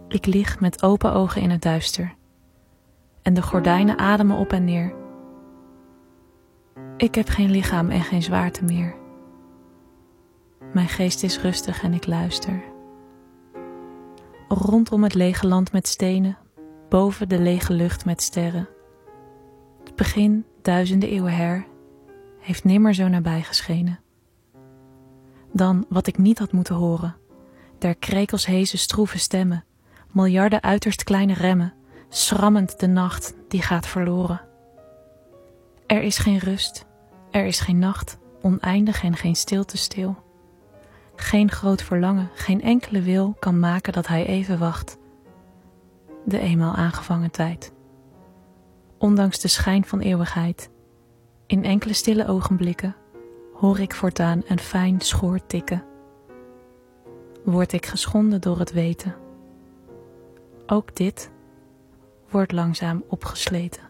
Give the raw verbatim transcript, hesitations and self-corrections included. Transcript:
Ik lig met open ogen in het duister en de gordijnen ademen op en neer. Ik heb geen lichaam en geen zwaarte meer. Mijn geest is rustig en ik luister. Rondom het lege land met stenen, boven de lege lucht met sterren. Het begin, duizenden eeuwen her, heeft nimmer zo nabij geschenen. Dan wat ik niet had moeten horen, der krekels heese stroeve stemmen, miljarden uiterst kleine remmen, schrammend de nacht die gaat verloren. Er is geen rust, er is geen nacht, oneindig en geen stilte stil. Geen groot verlangen, geen enkele wil kan maken dat hij even wacht. De eenmaal aangevangen tijd. Ondanks de schijn van eeuwigheid, in enkele stille ogenblikken, hoor ik voortaan een fijn schoor tikken. Word ik geschonden door het weten. Ook dit wordt langzaam opgesleten.